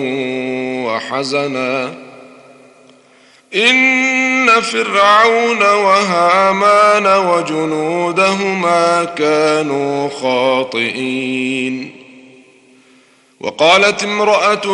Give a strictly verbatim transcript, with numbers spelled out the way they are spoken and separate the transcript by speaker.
Speaker 1: وحزنا إن فرعون وهامان وجنودهما كانوا خاطئين. وقالت امرأة